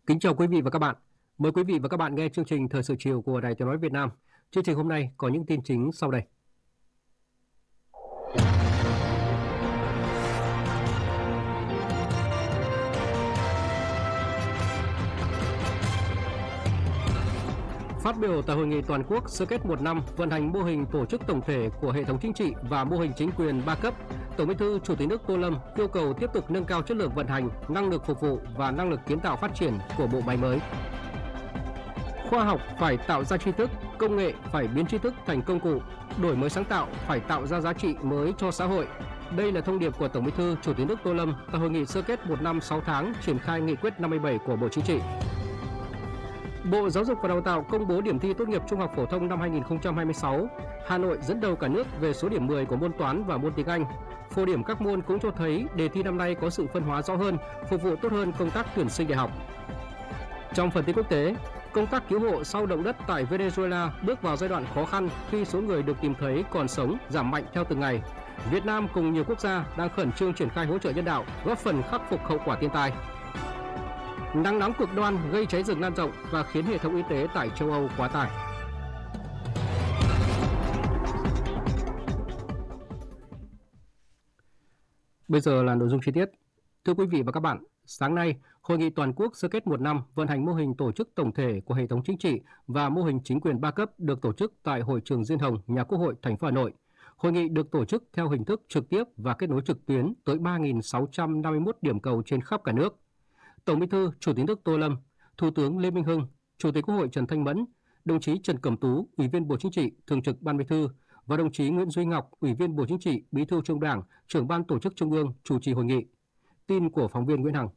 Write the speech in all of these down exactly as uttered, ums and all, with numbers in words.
Kính chào quý vị và các bạn. Mời quý vị và các bạn nghe chương trình Thời sự chiều của Đài Tiếng nói Việt Nam. Chương trình hôm nay có những tin chính sau đây. Phát biểu tại hội nghị toàn quốc sơ kết một năm vận hành mô hình tổ chức tổng thể của hệ thống chính trị và mô hình chính quyền ba cấp, Tổng Bí thư Chủ tịch nước Tô Lâm yêu cầu tiếp tục nâng cao chất lượng vận hành, năng lực phục vụ và năng lực kiến tạo phát triển của bộ máy mới. Khoa học phải tạo ra tri thức, công nghệ phải biến tri thức thành công cụ, đổi mới sáng tạo phải tạo ra giá trị mới cho xã hội. Đây là thông điệp của Tổng Bí thư Chủ tịch nước Tô Lâm tại hội nghị sơ kết một năm sáu tháng triển khai nghị quyết năm mươi bảy của Bộ Chính trị. Bộ Giáo dục và Đào tạo công bố điểm thi tốt nghiệp trung học phổ thông năm hai nghìn không trăm hai mươi sáu. Hà Nội dẫn đầu cả nước về số điểm mười của môn toán và môn tiếng Anh. Phổ điểm các môn cũng cho thấy đề thi năm nay có sự phân hóa rõ hơn, phục vụ tốt hơn công tác tuyển sinh đại học. Trong phần tin quốc tế, công tác cứu hộ sau động đất tại Venezuela bước vào giai đoạn khó khăn khi số người được tìm thấy còn sống giảm mạnh theo từng ngày. Việt Nam cùng nhiều quốc gia đang khẩn trương triển khai hỗ trợ nhân đạo, góp phần khắc phục hậu quả thiên tai. Nắng nóng cực đoan gây cháy rừng lan rộng và khiến hệ thống y tế tại châu Âu quá tải. Bây giờ là nội dung chi tiết. Thưa quý vị và các bạn, sáng nay, Hội nghị toàn quốc sơ kết một năm vận hành mô hình tổ chức tổng thể của hệ thống chính trị và mô hình chính quyền ba cấp được tổ chức tại Hội trường Diên Hồng, Nhà Quốc hội thành phố Hà Nội. Hội nghị được tổ chức theo hình thức trực tiếp và kết nối trực tuyến tới ba nghìn sáu trăm năm mươi mốt điểm cầu trên khắp cả nước. Tổng Bí thư Chủ tịch nước Tô Lâm, Thủ tướng Lê Minh Hưng, Chủ tịch Quốc hội Trần Thanh Mẫn, đồng chí Trần Cẩm Tú, Ủy viên Bộ Chính trị, Thường trực Ban Bí thư và đồng chí Nguyễn Duy Ngọc, Ủy viên Bộ Chính trị, Bí thư Trung ương Đảng, Trưởng ban Tổ chức Trung ương chủ trì hội nghị. Tin của phóng viên Nguyễn Hằng.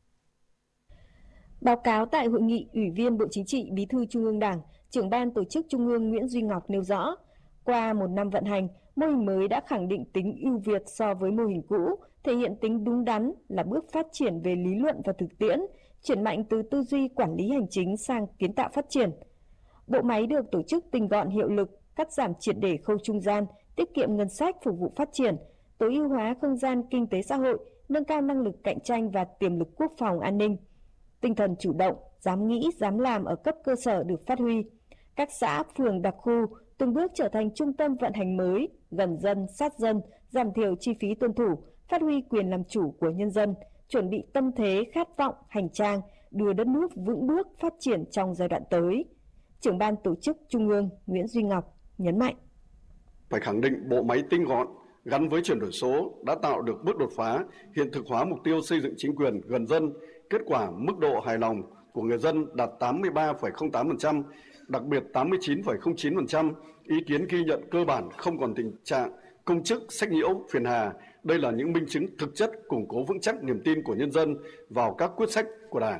Báo cáo tại hội nghị, Ủy viên Bộ Chính trị, Bí thư Trung ương Đảng, Trưởng ban Tổ chức Trung ương Nguyễn Duy Ngọc nêu rõ, qua một năm vận hành, mô hình mới đã khẳng định tính ưu việt so với mô hình cũ, thể hiện tính đúng đắn là bước phát triển về lý luận và thực tiễn, chuyển mạnh từ tư duy quản lý hành chính sang kiến tạo phát triển. Bộ máy được tổ chức tinh gọn hiệu lực, cắt giảm triệt để khâu trung gian, tiết kiệm ngân sách phục vụ phát triển, tối ưu hóa không gian kinh tế xã hội, nâng cao năng lực cạnh tranh và tiềm lực quốc phòng an ninh. Tinh thần chủ động, dám nghĩ, dám làm ở cấp cơ sở được phát huy. Các xã, phường, đặc khu từng bước trở thành trung tâm vận hành mới, gần dân, sát dân, giảm thiểu chi phí tuân thủ, phát huy quyền làm chủ của nhân dân, chuẩn bị tâm thế khát vọng, hành trang, đưa đất nước vững bước phát triển trong giai đoạn tới. Trưởng ban Tổ chức Trung ương Nguyễn Duy Ngọc nhấn mạnh. Phải khẳng định bộ máy tinh gọn, gắn với chuyển đổi số đã tạo được bước đột phá, hiện thực hóa mục tiêu xây dựng chính quyền gần dân, kết quả mức độ hài lòng của người dân đạt tám mươi ba phẩy không tám phần trăm, đặc biệt tám mươi chín phẩy không chín phần trăm, ý kiến ghi nhận cơ bản không còn tình trạng công chức sách nhiễu phiền hà. Đây là những minh chứng thực chất củng cố vững chắc niềm tin của nhân dân vào các quyết sách của Đảng.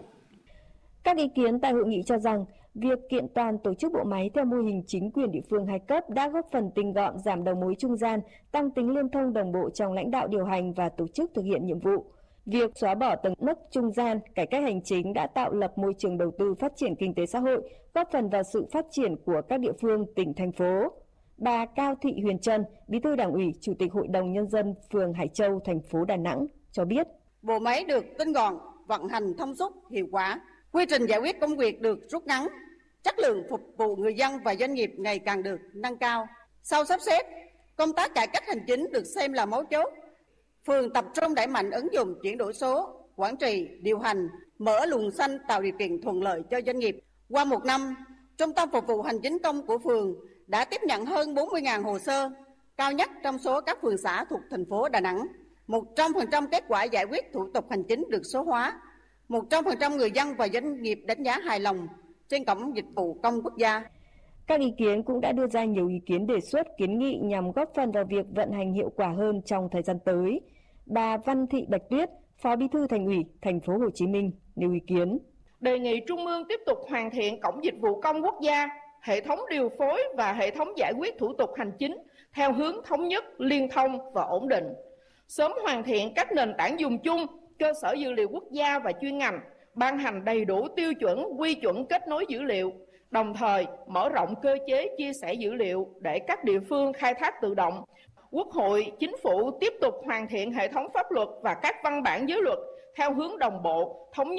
Các ý kiến tại hội nghị cho rằng, việc kiện toàn tổ chức bộ máy theo mô hình chính quyền địa phương hai cấp đã góp phần tinh gọn, giảm đầu mối trung gian, tăng tính liên thông đồng bộ trong lãnh đạo điều hành và tổ chức thực hiện nhiệm vụ. Việc xóa bỏ tầng nấc trung gian, cải cách hành chính đã tạo lập môi trường đầu tư phát triển kinh tế xã hội, góp phần vào sự phát triển của các địa phương, tỉnh, thành phố. Bà Cao Thị Huyền Trân, Bí thư Đảng ủy, Chủ tịch Hội đồng Nhân dân phường Hải Châu, thành phố Đà Nẵng cho biết. Bộ máy được tinh gọn, vận hành thông suốt, hiệu quả, quy trình giải quyết công việc được rút ngắn, chất lượng phục vụ người dân và doanh nghiệp ngày càng được nâng cao. Sau sắp xếp, công tác cải cách hành chính được xem là mấu chốt. Phường tập trung đẩy mạnh ứng dụng chuyển đổi số, quản trị, điều hành, mở luồng xanh tạo điều kiện thuận lợi cho doanh nghiệp. Qua một năm, Trung tâm Phục vụ Hành chính công của phường đã tiếp nhận hơn bốn mươi nghìn hồ sơ, cao nhất trong số các phường xã thuộc thành phố Đà Nẵng. một trăm phần trăm kết quả giải quyết thủ tục hành chính được số hóa. một trăm phần trăm người dân và doanh nghiệp đánh giá hài lòng trên cổng dịch vụ công quốc gia. Các ý kiến cũng đã đưa ra nhiều ý kiến đề xuất, kiến nghị nhằm góp phần vào việc vận hành hiệu quả hơn trong thời gian tới. Bà Văn Thị Bạch Tuyết, Phó Bí thư Thành ủy Thành phố Hồ Chí Minh nêu ý kiến. Đề nghị Trung ương tiếp tục hoàn thiện cổng dịch vụ công quốc gia, hệ thống điều phối và hệ thống giải quyết thủ tục hành chính theo hướng thống nhất, liên thông và ổn định. Sớm hoàn thiện các nền tảng dùng chung, cơ sở dữ liệu quốc gia và chuyên ngành, ban hành đầy đủ tiêu chuẩn, quy chuẩn kết nối dữ liệu, đồng thời mở rộng cơ chế chia sẻ dữ liệu để các địa phương khai thác tự động. Quốc hội, Chính phủ tiếp tục hoàn thiện hệ thống pháp luật và các văn bản giới luật theo hướng đồng bộ, thống nhất,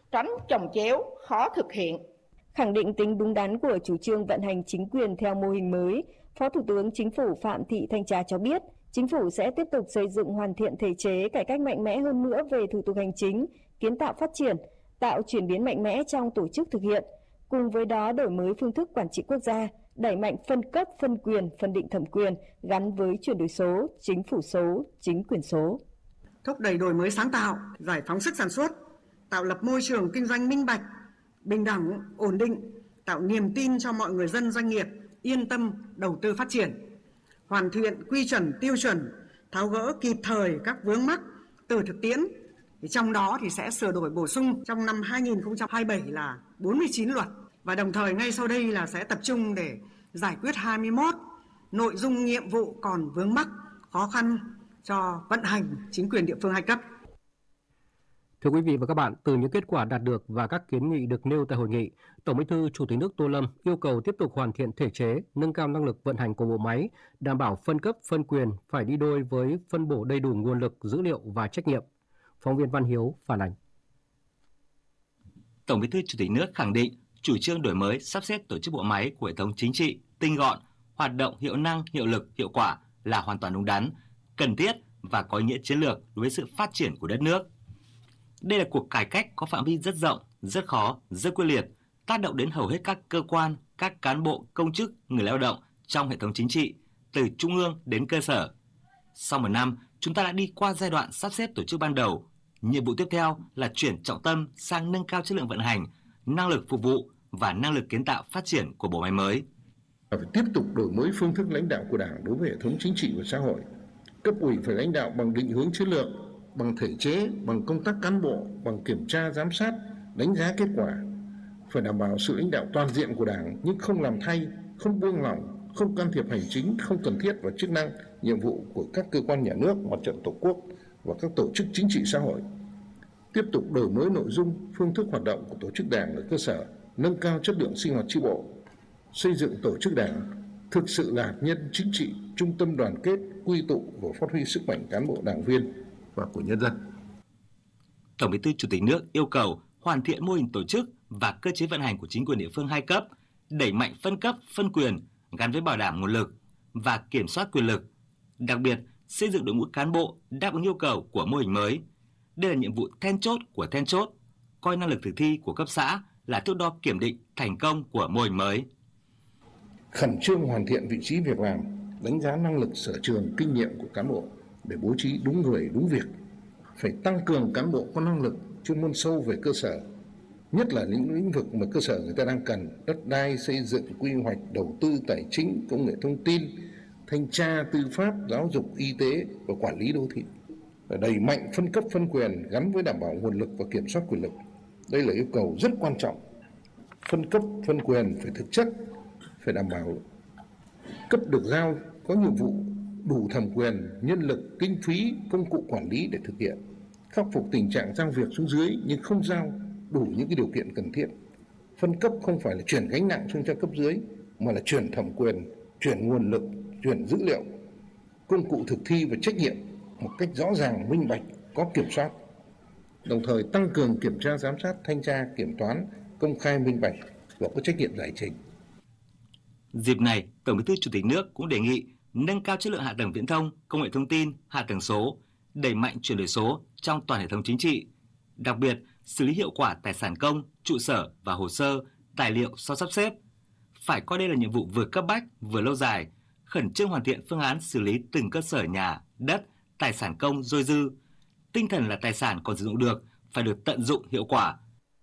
tránh chồng chéo, khó thực hiện. Khẳng định tính đúng đắn của chủ trương vận hành chính quyền theo mô hình mới, Phó Thủ tướng Chính phủ Phạm Thị Thanh Trà cho biết, Chính phủ sẽ tiếp tục xây dựng hoàn thiện thể chế, cải cách mạnh mẽ hơn nữa về thủ tục hành chính, kiến tạo phát triển, tạo chuyển biến mạnh mẽ trong tổ chức thực hiện. Cùng với đó đổi mới phương thức quản trị quốc gia, đẩy mạnh phân cấp, phân quyền, phân định thẩm quyền gắn với chuyển đổi số, chính phủ số, chính quyền số. Thúc đẩy đổi mới sáng tạo, giải phóng sức sản xuất, tạo lập môi trường kinh doanh minh bạch, bình đẳng, ổn định, tạo niềm tin cho mọi người dân doanh nghiệp yên tâm đầu tư phát triển, hoàn thiện quy chuẩn tiêu chuẩn, tháo gỡ kịp thời các vướng mắc từ thực tiễn. Thì trong đó thì sẽ sửa đổi bổ sung trong năm hai nghìn không trăm hai mươi bảy là bốn mươi chín luật, và đồng thời ngay sau đây là sẽ tập trung để giải quyết hai mươi mốt nội dung nhiệm vụ còn vướng mắc, khó khăn cho vận hành chính quyền địa phương hai cấp. Thưa quý vị và các bạn, từ những kết quả đạt được và các kiến nghị được nêu tại hội nghị, Tổng Bí thư Chủ tịch nước Tô Lâm yêu cầu tiếp tục hoàn thiện thể chế, nâng cao năng lực vận hành của bộ máy, đảm bảo phân cấp, phân quyền phải đi đôi với phân bổ đầy đủ nguồn lực, dữ liệu và trách nhiệm. Phóng viên Văn Hiếu phản ánh. Tổng Bí thư Chủ tịch nước khẳng định chủ trương đổi mới, sắp xếp tổ chức bộ máy của hệ thống chính trị tinh gọn, hoạt động hiệu năng, hiệu lực, hiệu quả là hoàn toàn đúng đắn, cần thiết và có ý nghĩa chiến lược đối với sự phát triển của đất nước. Đây là cuộc cải cách có phạm vi rất rộng, rất khó, rất quyết liệt, tác động đến hầu hết các cơ quan, các cán bộ, công chức, người lao động trong hệ thống chính trị, từ trung ương đến cơ sở. Sau một năm, chúng ta đã đi qua giai đoạn sắp xếp tổ chức ban đầu. Nhiệm vụ tiếp theo là chuyển trọng tâm sang nâng cao chất lượng vận hành, năng lực phục vụ và năng lực kiến tạo phát triển của bộ máy mới. Phải tiếp tục đổi mới phương thức lãnh đạo của Đảng đối với hệ thống chính trị và xã hội. Cấp ủy phải lãnh đạo bằng định hướng chiến lược, bằng thể chế, bằng công tác cán bộ, bằng kiểm tra, giám sát, đánh giá kết quả. Phải đảm bảo sự lãnh đạo toàn diện của Đảng nhưng không làm thay, không buông lỏng, không can thiệp hành chính không cần thiết vào chức năng, nhiệm vụ của các cơ quan nhà nước, mặt trận tổ quốc và các tổ chức chính trị xã hội. Tiếp tục đổi mới nội dung, phương thức hoạt động của tổ chức Đảng ở cơ sở, nâng cao chất lượng sinh hoạt chi bộ, xây dựng tổ chức Đảng thực sự là hạt nhân chính trị, trung tâm đoàn kết, quy tụ và phát huy sức mạnh cán bộ đảng viên và của nhân dân. Tổng Bí thư Chủ tịch nước yêu cầu hoàn thiện mô hình tổ chức và cơ chế vận hành của chính quyền địa phương hai cấp, đẩy mạnh phân cấp, phân quyền gắn với bảo đảm nguồn lực và kiểm soát quyền lực. Đặc biệt, xây dựng đội ngũ cán bộ đáp ứng yêu cầu của mô hình mới. Đây là nhiệm vụ then chốt của then chốt, coi năng lực thực thi của cấp xã là thước đo kiểm định thành công của mô hình mới. Khẩn trương hoàn thiện vị trí việc làm, đánh giá năng lực, sở trường, kinh nghiệm của cán bộ để bố trí đúng người, đúng việc. Phải tăng cường cán bộ có năng lực, chuyên môn sâu về cơ sở, nhất là những lĩnh vực mà cơ sở người ta đang cần: đất đai, xây dựng, quy hoạch, đầu tư, tài chính, công nghệ thông tin, thanh tra, tư pháp, giáo dục, y tế và quản lý đô thị. Đẩy mạnh phân cấp phân quyền gắn với đảm bảo nguồn lực và kiểm soát quyền lực. Đây là yêu cầu rất quan trọng. Phân cấp phân quyền phải thực chất, phải đảm bảo cấp được giao có nhiệm vụ đủ thẩm quyền, nhân lực, kinh phí, công cụ quản lý để thực hiện. Khắc phục tình trạng giao việc xuống dưới nhưng không giao đủ những cái điều kiện cần thiết. Phân cấp không phải là chuyển gánh nặng xuống cho cấp dưới, mà là chuyển thẩm quyền, chuyển nguồn lực, chuyển dữ liệu, công cụ thực thi và trách nhiệm một cách rõ ràng, minh bạch, có kiểm soát. Đồng thời tăng cường kiểm tra, giám sát, thanh tra, kiểm toán, công khai, minh bạch và có trách nhiệm giải trình. Dịp này, Tổng Bí thư Chủ tịch nước cũng đề nghị nâng cao chất lượng hạ tầng viễn thông, công nghệ thông tin, hạ tầng số, đẩy mạnh chuyển đổi số trong toàn hệ thống chính trị. Đặc biệt, xử lý hiệu quả tài sản công, trụ sở và hồ sơ, tài liệu sau sắp xếp. Phải coi đây là nhiệm vụ vừa cấp bách, vừa lâu dài, khẩn trương hoàn thiện phương án xử lý từng cơ sở nhà, đất, tài sản công dôi dư. Tinh thần là tài sản còn sử dụng được phải được tận dụng hiệu quả.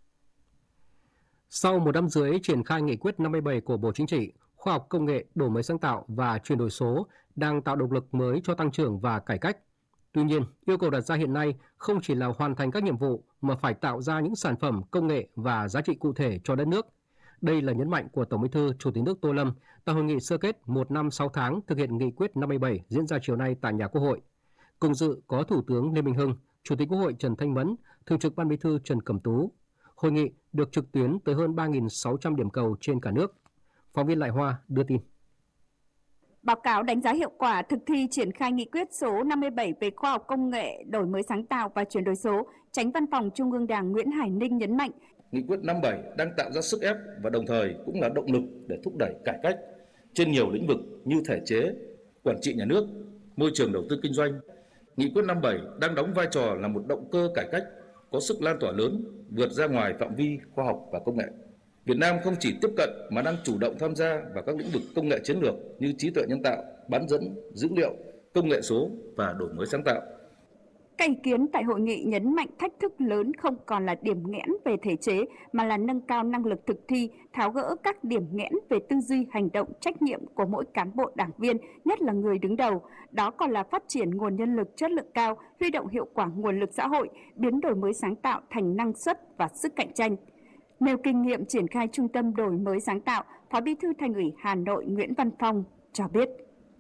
Sau một năm rưỡi triển khai nghị quyết năm mươi bảy của Bộ Chính trị, khoa học công nghệ, đổi mới sáng tạo và chuyển đổi số đang tạo động lực mới cho tăng trưởng và cải cách. Tuy nhiên, yêu cầu đặt ra hiện nay không chỉ là hoàn thành các nhiệm vụ mà phải tạo ra những sản phẩm công nghệ và giá trị cụ thể cho đất nước. Đây là nhấn mạnh của Tổng Bí thư Chủ tịch nước Tô Lâm tại hội nghị sơ kết một năm sáu tháng thực hiện nghị quyết năm mươi bảy diễn ra chiều nay tại nhà Quốc hội. Cùng dự có Thủ tướng Lê Minh Hưng, Chủ tịch Quốc hội Trần Thanh Mẫn, Thường trực Ban Bí thư Trần Cẩm Tú. Hội nghị được trực tuyến tới hơn ba nghìn sáu trăm điểm cầu trên cả nước. Phóng viên Lại Hoa đưa tin. Báo cáo đánh giá hiệu quả thực thi triển khai nghị quyết số năm mươi bảy về khoa học công nghệ, đổi mới sáng tạo và chuyển đổi số, Chánh Văn phòng Trung ương Đảng Nguyễn Hải Ninh nhấn mạnh. Nghị quyết năm mươi bảy đang tạo ra sức ép và đồng thời cũng là động lực để thúc đẩy cải cách trên nhiều lĩnh vực như thể chế, quản trị nhà nước, môi trường đầu tư kinh doanh. Nghị quyết năm mươi bảy đang đóng vai trò là một động cơ cải cách có sức lan tỏa lớn vượt ra ngoài phạm vi khoa học và công nghệ. Việt Nam không chỉ tiếp cận mà đang chủ động tham gia vào các lĩnh vực công nghệ chiến lược như trí tuệ nhân tạo, bán dẫn, dữ liệu, công nghệ số và đổi mới sáng tạo. Các ý kiến tại hội nghị nhấn mạnh thách thức lớn không còn là điểm nghẽn về thể chế mà là nâng cao năng lực thực thi, tháo gỡ các điểm nghẽn về tư duy, hành động, trách nhiệm của mỗi cán bộ đảng viên, nhất là người đứng đầu. Đó còn là phát triển nguồn nhân lực chất lượng cao, huy động hiệu quả nguồn lực xã hội, biến đổi mới sáng tạo thành năng suất và sức cạnh tranh. Nêu kinh nghiệm triển khai trung tâm đổi mới sáng tạo, Phó Bí thư Thành ủy Hà Nội Nguyễn Văn Phong cho biết.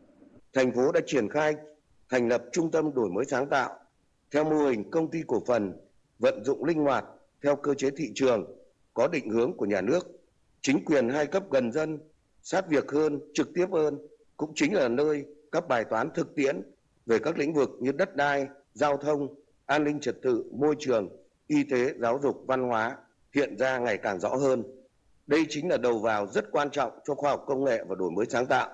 Thành phố đã triển khai thành lập trung tâm đổi mới sáng tạo theo mô hình công ty cổ phần, vận dụng linh hoạt theo cơ chế thị trường, có định hướng của nhà nước. Chính quyền hai cấp gần dân, sát việc hơn, trực tiếp hơn, cũng chính là nơi các bài toán thực tiễn về các lĩnh vực như đất đai, giao thông, an ninh trật tự, môi trường, y tế, giáo dục, văn hóa hiện ra ngày càng rõ hơn. Đây chính là đầu vào rất quan trọng cho khoa học công nghệ và đổi mới sáng tạo.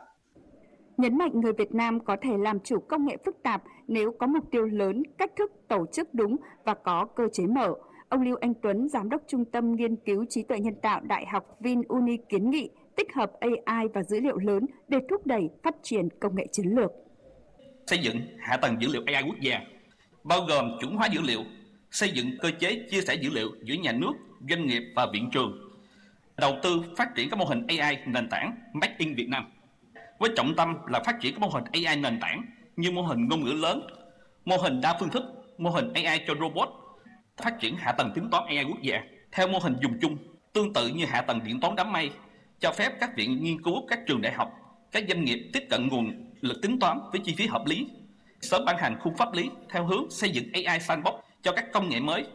Nhấn mạnh người Việt Nam có thể làm chủ công nghệ phức tạp nếu có mục tiêu lớn, cách thức tổ chức đúng và có cơ chế mở. Ông Lưu Anh Tuấn, Giám đốc Trung tâm Nghiên cứu Trí tuệ Nhân tạo Đại học VinUni kiến nghị tích hợp a i và dữ liệu lớn để thúc đẩy phát triển công nghệ chiến lược. Xây dựng hạ tầng dữ liệu a i quốc gia, bao gồm chuẩn hóa dữ liệu, xây dựng cơ chế chia sẻ dữ liệu giữa nhà nước, doanh nghiệp và viện trường, đầu tư phát triển các mô hình a i nền tảng Made in Việt Nam, với trọng tâm là phát triển các mô hình a i nền tảng như mô hình ngôn ngữ lớn, mô hình đa phương thức, mô hình a i cho robot, phát triển hạ tầng tính toán a i quốc gia theo mô hình dùng chung, tương tự như hạ tầng điện toán đám mây, cho phép các viện nghiên cứu, các trường đại học, các doanh nghiệp tiếp cận nguồn lực tính toán với chi phí hợp lý, sớm ban hành khung pháp lý theo hướng xây dựng a i sandbox cho các công nghệ mới.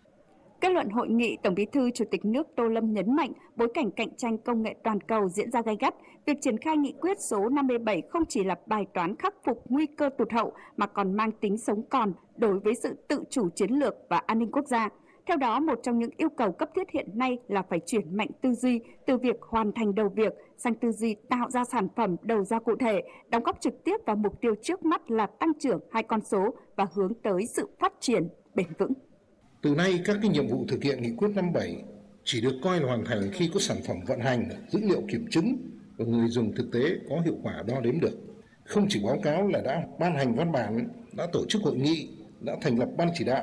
Kết luận hội nghị, Tổng Bí thư Chủ tịch nước Tô Lâm nhấn mạnh bối cảnh cạnh tranh công nghệ toàn cầu diễn ra gay gắt, việc triển khai nghị quyết số năm mươi bảy không chỉ là bài toán khắc phục nguy cơ tụt hậu mà còn mang tính sống còn đối với sự tự chủ chiến lược và an ninh quốc gia. Theo đó, một trong những yêu cầu cấp thiết hiện nay là phải chuyển mạnh tư duy từ việc hoàn thành đầu việc sang tư duy tạo ra sản phẩm đầu ra cụ thể, đóng góp trực tiếp vào mục tiêu trước mắt là tăng trưởng hai con số và hướng tới sự phát triển bền vững. Từ nay, các cái nhiệm vụ thực hiện nghị quyết năm mươi bảy chỉ được coi là hoàn thành khi có sản phẩm vận hành, dữ liệu kiểm chứng và người dùng thực tế có hiệu quả đo đếm được. Không chỉ báo cáo là đã ban hành văn bản, đã tổ chức hội nghị, đã thành lập ban chỉ đạo